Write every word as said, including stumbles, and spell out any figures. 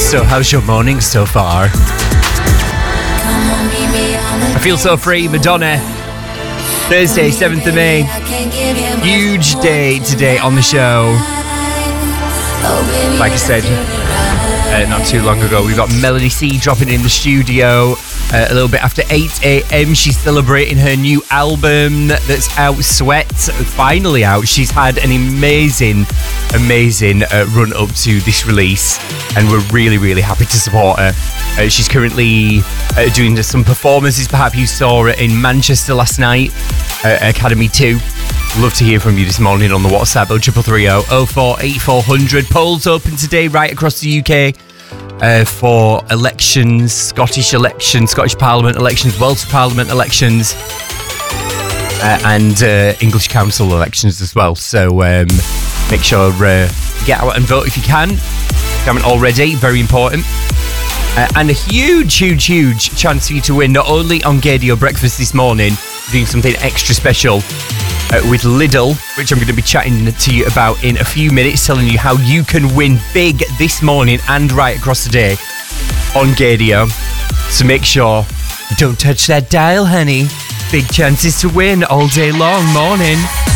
So how's your morning so far? I feel so free, Madonna. Thursday, seventh of May. Huge day today on the show. Like I said, uh, not too long ago, we've got Melody C dropping in the studio. Uh, a little bit after eight a.m. She's celebrating her new album that's out, Sweat, finally out. She's had an amazing, amazing uh, run up to this release, and we're really, really happy to support her. Uh, she's currently uh, doing some performances. Perhaps you saw her in Manchester last night, uh, Academy two. Love to hear from you this morning on the WhatsApp, oh triple three oh oh four eight four hundred. Polls open today right across the U K. Uh, for elections, Scottish elections, Scottish Parliament elections, Welsh Parliament elections, uh, and uh, English Council elections as well. So um, make sure uh, get out and vote if you can. If you haven't already, very important. Uh, and a huge, huge, huge chance for you to win, not only on Gaydio Breakfast this morning, doing something extra special Uh, with Lidl, which I'm going to be chatting to you about in a few minutes, telling you how you can win big this morning and right across the day on Gaydio. So make sure you don't touch that dial, honey. Big chances to win all day long. Morning.